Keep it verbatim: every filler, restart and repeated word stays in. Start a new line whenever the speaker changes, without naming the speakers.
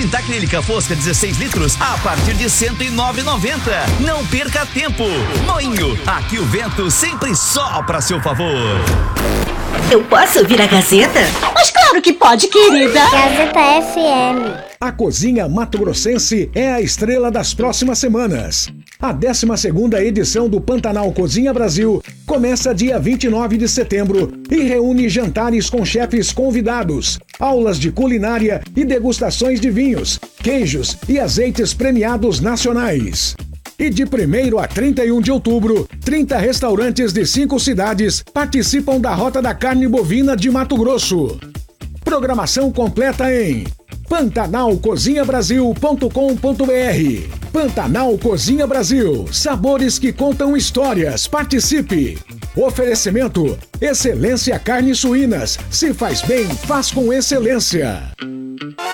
tinta acrílica fosca dezesseis litros a partir de cento e nove reais e noventa centavos. Não perca tempo. Moinho, aqui o vento sempre sopra a seu favor.
Eu posso ouvir a Gazeta?
Mas claro que pode, querida.
Gazeta F M.
A cozinha mato-grossense é a estrela das próximas semanas. A décima segunda edição do Pantanal Cozinha Brasil começa dia vinte e nove de setembro e reúne jantares com chefes convidados, aulas de culinária e degustações de vinhos, queijos e azeites premiados nacionais. E de primeiro a trinta e um de outubro, trinta restaurantes de cinco cidades participam da Rota da Carne Bovina de Mato Grosso. Programação completa em pantanal cozinha brasil ponto com ponto br. Pantanal Cozinha Brasil, sabores que contam histórias. Participe! Oferecimento: Excelência Carnes Suínas. Se faz bem, faz com excelência.